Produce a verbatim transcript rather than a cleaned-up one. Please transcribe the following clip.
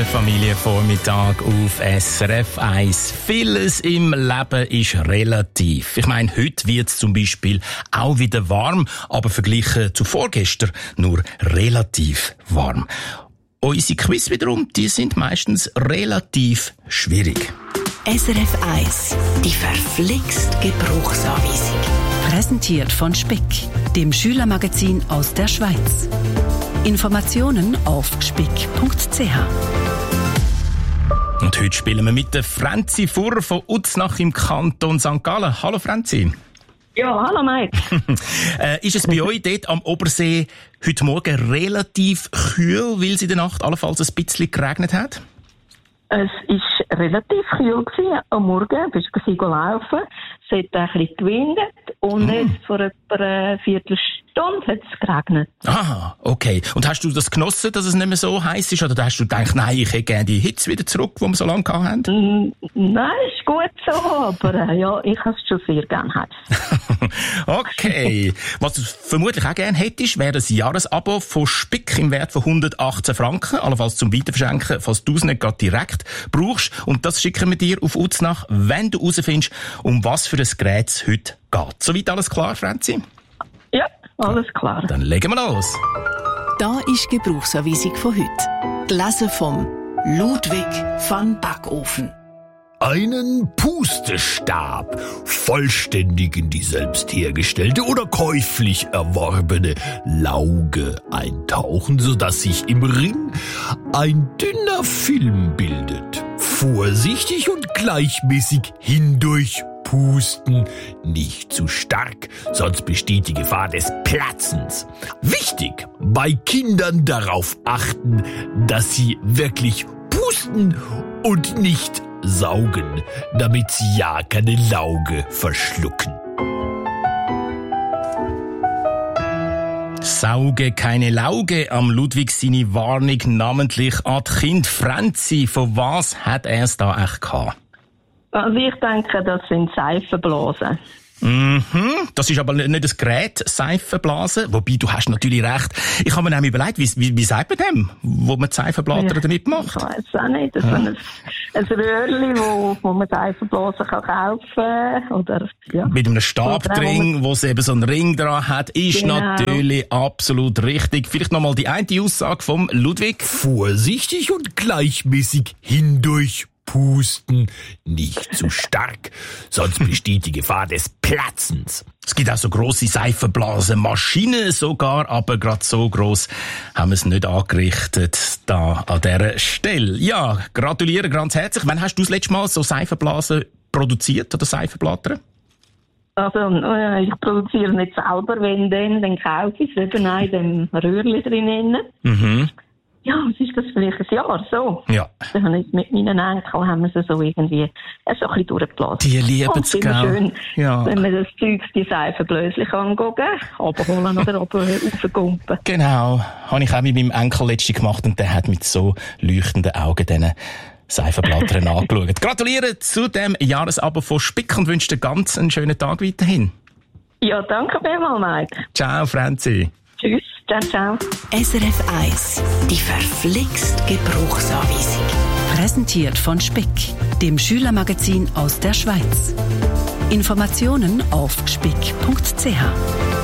Der Familienvormittag auf S R F eins. Vieles im Leben ist relativ. Ich meine, heute wird es zum Beispiel auch wieder warm, aber verglichen zu vorgestern nur relativ warm. Unsere Quiz wiederum, die sind meistens relativ schwierig. S R F eins, die verflixt Gebrauchsanweisung. Präsentiert von Speck, dem Schülermagazin aus der Schweiz. Informationen auf speck punkt c h. Und heute spielen wir mit der Franzi Furrer von Uznach im Kanton Sankt Gallen. Hallo Franzi. Ja, hallo Mike. äh, ist es bei euch dort am Obersee heute Morgen relativ kühl, weil es in der Nacht allenfalls ein bisschen geregnet hat? Es war relativ kühl am Morgen, bist du laufen. Es hat ein bisschen gewindet und mm. jetzt vor etwa einer Viertelstunde hat es geregnet. Ah, okay. Und hast du das genossen, dass es nicht mehr so heiß ist? Oder hast du gedacht, nein, ich hätte gerne die Hitze wieder zurück, die wir so lange hatten? Mm, nein, ist gut so, aber äh, ja, ich habe es schon sehr gerne heiß. Okay. Was du vermutlich auch gerne hättest, wäre ein Jahresabo von Speck im Wert von hundertachtzehn Franken, allenfalls zum Weiterverschenken, falls du es nicht gerade direkt brauchst. Und das schicken wir dir auf Uznach, wenn du herausfindest, um was für ein Gerät es heute geht. Soweit alles klar, Franzi? Ja, alles klar. Dann legen wir los. Da ist die Gebrauchsanweisung von heute. Gelesen vom Ludwig van Backofen. Einen Pustestab, vollständig in die selbst hergestellte oder käuflich erworbene Lauge eintauchen, sodass sich im Ring ein dünner Film bildet. Vorsichtig und gleichmäßig hindurch pusten, nicht zu stark, sonst besteht die Gefahr des Platzens. Wichtig, bei Kindern darauf achten, dass sie wirklich pusten und nicht saugen, damit sie ja keine Lauge verschlucken. Sauge keine Lauge, am Ludwig seine Warnung namentlich an die Kinder. Franzi, von was hat er es da echt gehabt? Also ich denke, das sind Seifenblasen. Mhm, das ist aber nicht das Gerät, Seifenblasen. Wobei, du hast natürlich recht. Ich habe mir nämlich überlegt, wie, wie, wie sagt man dem, wo man die Seifenblätter ja, damit macht? Ich weiss auch nicht. Das ja. ist ein, ein Röhrchen, wo, wo man Seifenblasen kann kaufen oder ja. Mit einem Stab drin, wo es eben so einen Ring dran hat, ist genau. Natürlich absolut richtig. Vielleicht nochmal die eine Aussage vom Ludwig. Vorsichtig und gleichmäßig hindurch pusten, nicht zu stark, sonst besteht die Gefahr des Platzens. Es gibt auch so grosse Seifenblasenmaschinen sogar, aber gerade so gross haben wir es nicht angerichtet da an dieser Stelle. Ja, gratuliere ganz herzlich. Wann hast du das letzte Mal so Seifenblasen produziert oder Seifenblätter? Also, äh, ich produziere nicht selber, wenn dann, dann kaufe ich es eben auch in dem Röhrchen drinnen. Mhm. Ja, was ist das vielleicht ein Jahr so? Ja. Dann habe ich mit meinen Enkeln haben wir sie so irgendwie so ein bisschen durchgeblasen. Die lieben es, gell? Schön, ja. Wenn man das Zeug, die Seifenblöschen kann gehen, runterholen oder raufgumpen. Genau. Habe ich auch mit meinem Enkel letztens gemacht und der hat mit so leuchtenden Augen diesen Seifenblättern angeschaut. Gratuliere zu dem Jahresabo von Speck und wünsche dir ganz einen schönen Tag weiterhin. Ja, danke vielmals, Mike. Ciao, Franzi. Tschüss. Ciao, ciao. S R F eins, die verflixt Gebrauchsanweisung. Präsentiert von Speck, dem Schülermagazin aus der Schweiz. Informationen auf speck punkt c h.